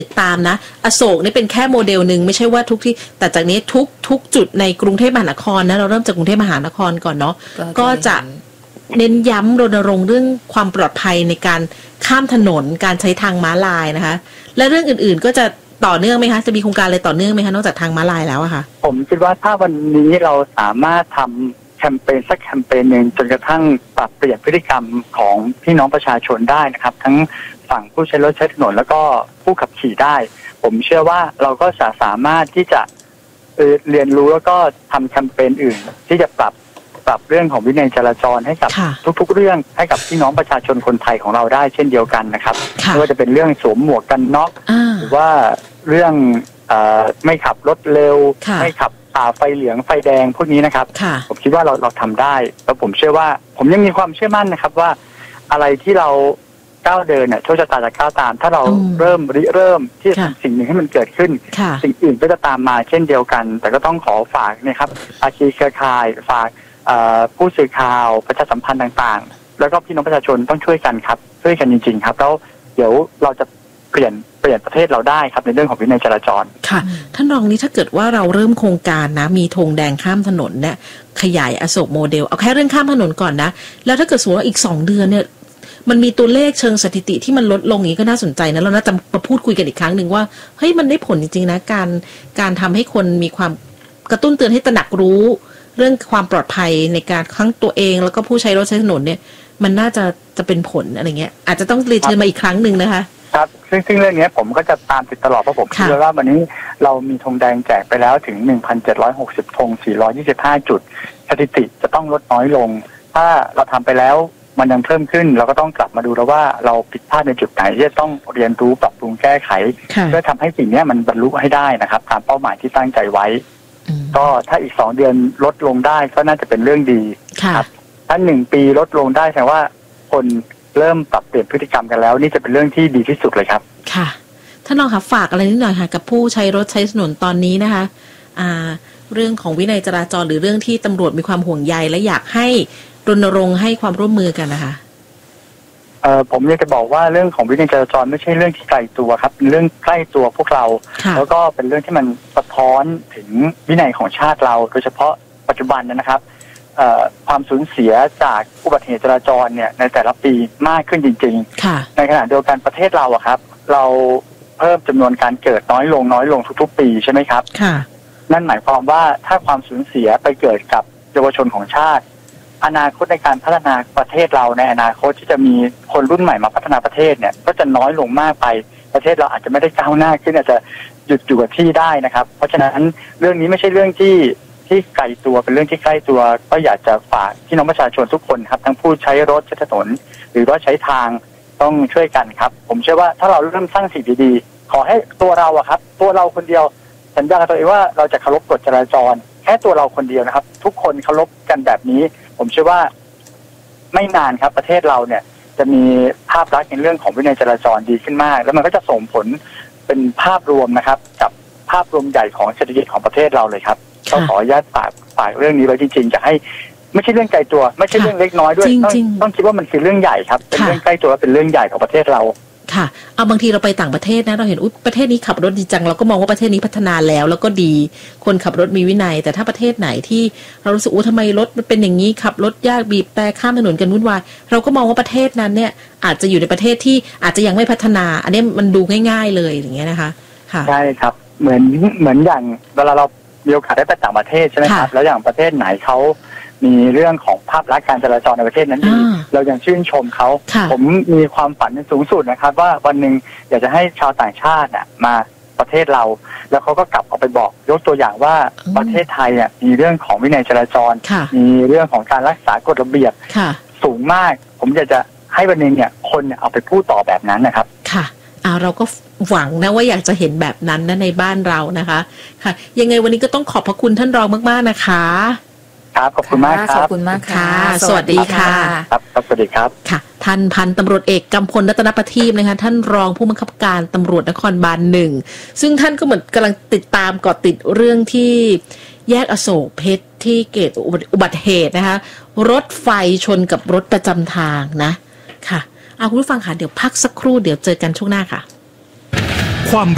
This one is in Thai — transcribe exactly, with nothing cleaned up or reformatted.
ตามนะอโศกนี่เป็นแค่โมเดลหนึ่งไม่ใช่ว่าทุกที่แต่จากนี้ทุกทุกจุดในกรุงเทพมหานครนะเราเริ่มจากกรุงเทพมหานครก่อนเนาะก็จะเน้นย้ำรณรงค์เรื่องความปลอดภัยในการข้ามถนนการใช้ทางม้าลายนะคะและเรื่องอื่นๆก็จะต่อเนื่องไหมคะจะมีโครงการอะไรต่อเนื่องไหมคะนอกจากทางม้าลายแล้วอะค่ะผมคิดว่าถ้าวันนี้เราสามารถทำแคมเปญสักแคมเปญหนึ่งจนกระทั่งปรับเปลี่ยนพฤติกรรมของพี่น้องประชาชนได้นะครับทั้งฝั่งผู้ใช้รถใช้ถนนแล้วก็ผู้ขับขี่ได้ผมเชื่อว่าเราก็จะสามารถที่จะเรียนรู้แล้วก็ทำแคมเปญอื่นที่จะปรับปรับเรื่องของวินัยจราจรให้กับทุกๆเรื่องให้กับพี่น้องประชาชนคนไทยของเราได้เช่นเดียวกันนะครับไม่ว่าจะเป็นเรื่องสวมหมวกกันน็อกหรือว่าเรื่องเอ่อไม่ขับรถเร็วไม่ขับฝ่าไฟเหลืองไฟแดงพวกนี้นะครับผมคิดว่าเราเราทำได้แล้วผมเชื่อว่าผมยังมีความเชื่อมั่นนะครับว่าอะไรที่เราก้าวเดินเนี่ยโชคชะตาจะก้าวตามถ้าเราเริ่มริเริ่มที่จะทำสิ่งหนึ่งให้มันเกิดขึ้นสิ่งอื่นก็จะตามมาเช่นเดียวกันแต่ก็ต้องขอฝากนะครับอาชีเครือข่ายฝากผู้สื่อข่าวประชาสัมพันธ์ต่างๆแล้วก็พี่น้องประชาชนต้องช่วยกันครับช่วยกันจริงๆครับแล้วเดี๋ยวเราจะเปลี่ยนเปลี่ยนประเทศเราได้ครับในเรื่องของวินัยจราจรค่ะท่านรองนี้ถ้าเกิดว่าเราเริ่มโครงการนะมีธงแดงข้ามถนนเนี่ยขยายอโศกโมเดลเอาแค่เรื่องข้ามถนนก่อนนะแล้วถ้าเกิดสมมติว่าอีกสองเดือนเนี่ยมันมีตัวเลขเชิงสถิติที่มันลดลงอย่างนี้ก็น่าสนใจนะเราน่าจะมาพูดคุยกันอีกครั้งหนึ่งว่าเฮ้ยมันได้ผลจริงๆนะการการทำให้คนมีความกระตุ้นเตือนให้ตระหนักรู้เรื่องความปลอดภัยในการทั้งตัวเองแล้วก็ผู้ใช้รถใช้ถนนเนี่ยมันน่าจะจะเป็นผลอะไรเงี้ยอาจจะต้องเรียนเชิญมาอีกครั้งหนึ่งนะคะครับซึ่งซึ่งเรื่องนี้ผมก็จะตามติดตลอดเพราะผมเชื่อว่าวันนี้เรามีธงแดงแจกไปแล้วถึง หนึ่งพันเจ็ดร้อยหกสิบ ธงสี่ร้อยยี่สิบห้าจุดสถิติจะต้องลดน้อยลงถ้าเราทำไปแล้วมันยังเพิ่มขึ้นเราก็ต้องกลับมาดูแล้วว่าเราผิดพลาดในจุดไหนที่จะต้องเรียนรู้ปรับปรุงแก้ไขเพื่อทำให้สิ่งนี้มันบรรลุให้ได้นะครับตามเป้าหมายที่ตั้งใจไว้ก็ถ้าอีกสองเดือนลดลงได้ก็น่าจะเป็นเรื่องดีครับถ้าหนึ่งปีลดลงได้แสดงว่าคนเริ่มปรับเปลี่ยนพฤติกรรมกันแล้วนี่จะเป็นเรื่องที่ดีที่สุดเลยครับค่ะท่านรองคะฝากอะไรนิดหน่อยค่ะกับผู้ใช้รถใช้ถนนตอนนี้นะคะอ่าเรื่องของวินัยจราจรหรือเรื่องที่ตำรวจมีความห่วงใยและอยากให้รณรงค์ให้ความร่วมมือกันนะคะเอ่อผมอยากจะบอกว่าเรื่องของวินัยจราจรไม่ใช่เรื่องที่ไกลตัวครับเป็นเรื่องใกล้ตัวพวกเราแล้วก็เป็นเรื่องที่มันสะท้อนถึงวินัยของชาติเราโดยเฉพาะปัจจุบันนะครับความสูญเสียจากอุบัติเหตุจราจรเนี่ยในแต่ละปีมากขึ้นจริงๆในขณะเดียวกันประเทศเราอะครับเราเพิ่มจำนวนการเกิดน้อยลงน้อยลงทุกๆปีใช่ไหมครับนั่นหมายความว่าถ้าความสูญเสียไปเกิดกับเยาวชนของชาติอนาคตในการพัฒนาประเทศเราในอนาคตที่จะมีคนรุ่นใหม่มาพัฒนาประเทศเนี่ยก็จะน้อยลงมากไปประเทศเราอาจจะไม่ได้ก้าวหน้าขึ้นอาจจะหยุดอยู่กับที่ได้นะครับเพราะฉะนั้นเรื่องนี้ไม่ใช่เรื่องที่ที่ไกลตัวเป็นเรื่องที่ใกล้ตัวก็อยากจะฝากพี่น้องประชาชนทุกคนครับทั้งผู้ใช้รถใช้ถนนหรือว่าใช้ทางต้องช่วยกันครับผมเชื่อว่าถ้าเราเริ่มสร้างสิ่งดีๆขอให้ตัวเราอะครับตัวเราคนเดียวสัญญากับตัวเองว่าเราจะเคารพกฎจราจรแค่ตัวเราคนเดียวนะครับทุกคนเคารพกันแบบนี้ผมเชื่อว่าไม่นานครับประเทศเราเนี่ยจะมีภาพลักษณ์ในเรื่องของวินัยจราจรดีขึ้นมากแล้วมันก็จะส่งผลเป็นภาพรวมนะครับกับภาพรวมใหญ่ของเศรษฐกิจของประเทศเราเลยครับก็ขออนุญาตฝากฝากเรื่องนี้ไว้จริงๆจะให้ไม่ใช่เรื่องไกลตัวไม่ใช่เรื่องเล็กน้อยด้วยต้องต้องคิดว่ามันคือเรื่องใหญ่ครับเป็นเรื่องใกล้ตัวและเป็นเรื่องใหญ่ของประเทศเราค่ะเอาบางทีเราไปต่างประเทศนะเราเห็นอุ๊ยประเทศนี้ขับรถดีจังเราก็มองว่าประเทศนี้พัฒนาแล้วแล้วก็ดีคนขับรถมีวินัยแต่ถ้าประเทศไหนที่เรารู้สึกว่าทำไมรถมันเป็นอย่างนี้ขับรถยากบีบแต่ข้ามถนนกันวุ่นวายเราก็มองว่าประเทศนั้นเนี่ยอาจจะอยู่ในประเทศที่อาจจะยังไม่พัฒนาอันนี้มันดูง่ายๆเลยอย่างเงี้ยนะคะค่ะใช่ครับเหมือนเหมือนอย่างเวลาเรามีโอกาสได้ไปต่างประเทศใช่ไหมครับแล้วอย่างประเทศไหนเขามีเรื่องของภาพลักษณ์การจราจรในประเทศนั้นดีเรายังชื่นชมเขาผมมีความฝันสูงสุดนะครับว่าวันหนึ่งอยากจะให้ชาวต่างชาติน่ะมาประเทศเราแล้วเขาก็กลับออกไปบอกยกตัวอย่างว่าประเทศไทยอ่ะมีเรื่องของวินัยจราจรมีเรื่องของการรักษากฎระเบียบสูงมากผมอยากจะให้วันหนึ่งเนี่ยคนเอาไปพูดต่อแบบนั้นนะครับค่ะอ่าเราก็หวังนะว่าอยากจะเห็นแบบนั้นนะในบ้านเรานะคะค่ะยังไงวันนี้ก็ต้องขอบพระคุณท่านรองมากๆนะคะครับขอบคุณมากครับขอบคุณมากค่ะสวัสดีค่ะครับสวัสดีครับค่ะท่านพันตำรวจเอกกำพลรัตนประทีปนะคะท่านรองผู้บังคับการตำรวจนครบาลหนึ่งซึ่งท่านก็เหมือนกำลังติดตามเกาะติดเรื่องที่แยกอโศกเพชรที่เกิดอุบัติเหตุนะคะรถไฟชนกับรถประจำทางนะค่ะเอาคุณผู้ฟังค่ะเดี๋ยวพักสักครู่เดี๋ยวเจอกันช่วงหน้าค่ะความ